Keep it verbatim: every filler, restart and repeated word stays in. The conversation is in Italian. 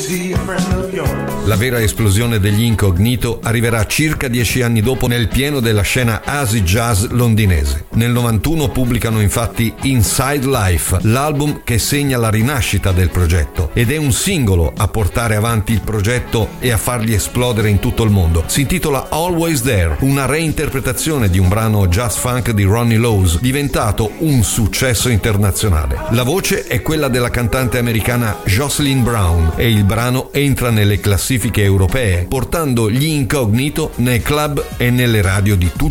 La vera esplosione degli Incognito arriverà circa dieci anni dopo nel pieno della scena acid jazz londinese. Nel novantuno pubblicano infatti Inside Life, l'album che segna la rinascita del progetto, ed è un singolo a portare avanti il progetto e a farli esplodere in tutto il mondo. Si intitola Always There, una reinterpretazione di un brano jazz funk di Ronnie Lowes, diventato un successo internazionale. La voce è quella della cantante americana Jocelyn Brown e il brano entra nelle classifiche europee, portando gli Incognito nei club e nelle radio di tutto